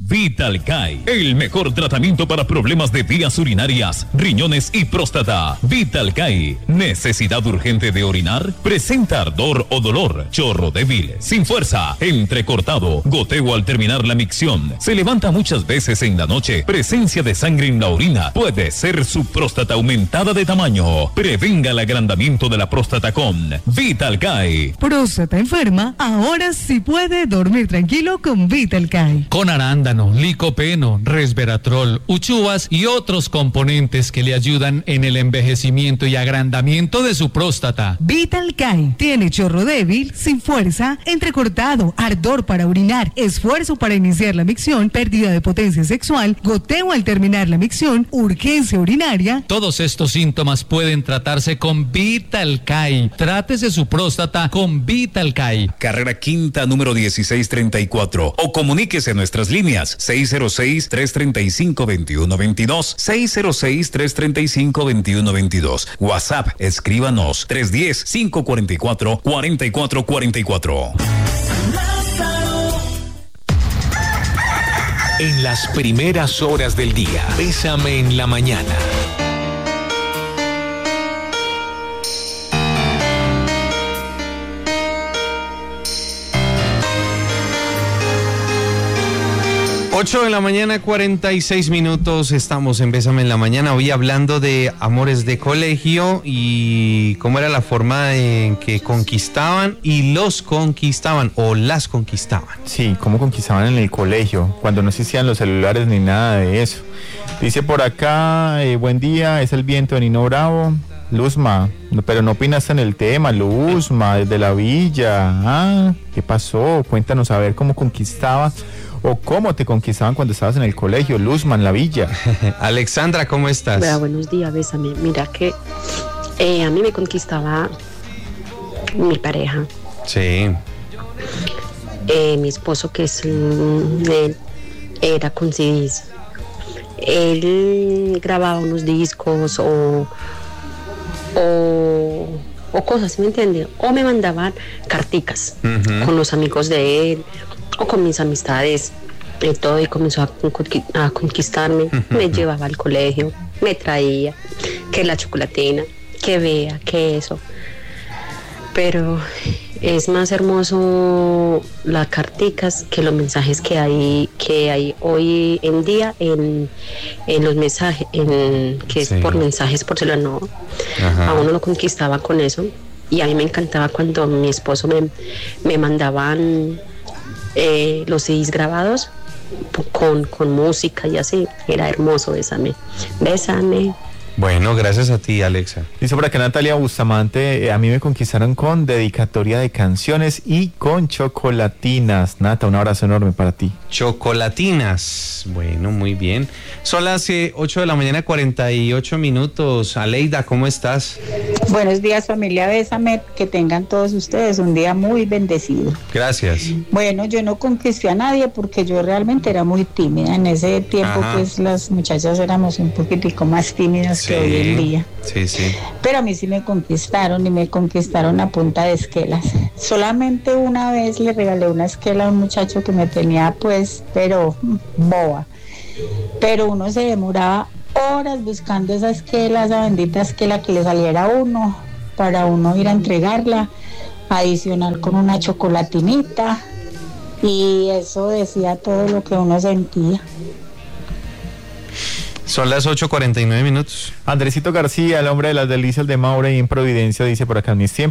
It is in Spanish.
Vitalcay, el mejor tratamiento para problemas de vías urinarias, riñones y próstata. Vitalcay, necesidad urgente de orinar, presenta ardor o dolor, chorro débil, sin fuerza, entrecortado, goteo al terminar la micción, se levanta muchas veces en la noche, presencia de sangre en la orina, puede ser su próstata aumentada de tamaño. Prevenga el agrandamiento de la próstata con Vitalcay. Próstata enferma, ahora sí puede dormir tranquilo con Vitalcay. Con arándano, licopeno, resveratrol, uchuvas y otros componentes que le ayudan en el envejecimiento y agrandamiento de su próstata. Vitalcay tiene chorro débil, sin fuerza, entrecortado, ardor para orinar, esfuerzo para iniciar la micción, pérdida de potencia sexual, goteo al terminar la micción, urgencia urinaria. Todos estos síntomas pueden tratarse con Vitalcay. Trátese su próstata con Vitalcay. Carrera Quinta, número 1634. O comuníquese a nuestras líneas 606-335-2122, 606-335-2122. WhatsApp, escríbanos 310-544-4444. En las primeras horas del día, Bésame en la mañana. Ocho de la mañana, 46 minutos, estamos en Bésame en la mañana, hoy hablando de amores de colegio y cómo era la forma en que conquistaban y los conquistaban o las conquistaban. Sí, cómo conquistaban en el colegio, cuando no existían los celulares ni nada de eso. Dice por acá, buen día, es el viento de Nino Bravo. Luzma, pero no opinaste en el tema, Luzma, desde la villa. ¿Qué pasó? Cuéntanos a ver cómo conquistaba o cómo te conquistaban cuando estabas en el colegio, Luzma, en la villa. Alexandra, ¿cómo estás? Buenos días, Bésame. Mira que a mí me conquistaba mi pareja. Sí. Mi esposo, que es él, era con CDs. Él grababa unos discos o cosas, ¿me entiendes? O me mandaban carticas con los amigos de él o con mis amistades y todo, y comenzó a conquistarme. Me llevaba al colegio, me traía que la chocolatina, que vea, que eso. Pero es más hermoso las carticas que los mensajes que hay hoy en día en los mensajes, que es por mensajes por celular, no. A uno lo conquistaba con eso, y a mí me encantaba cuando mi esposo me mandaban los CDs grabados con música y así. Era hermoso. Bésame. Bueno, gracias a ti, Alexa. Dice por acá Natalia Bustamante, a mí me conquistaron con dedicatoria de canciones y con chocolatinas. Nata, un abrazo enorme para ti. Chocolatinas. Bueno, muy bien. Son las 8 de la mañana, 48 minutos. Aleida, ¿cómo estás? Buenos días, familia Bésame, que tengan todos ustedes un día muy bendecido. Gracias. Bueno, yo no conquisté a nadie porque yo realmente era muy tímida. En ese tiempo, pues las muchachas éramos un poquitico más tímidas que hoy en día. Sí. Pero a mí sí me conquistaron, y me conquistaron a punta de esquelas. Solamente una vez le regalé una esquela a un muchacho que me tenía, pues, pero boba. Pero uno se demoraba horas buscando esa esquela, esa bendita esquela, que le saliera a uno, para uno ir a entregarla, adicional con una chocolatinita, y eso decía todo lo que uno sentía. Son las 8:49 minutos. Andresito García, el hombre de las delicias de Maure y en Providencia, dice por acá: en mis tiempos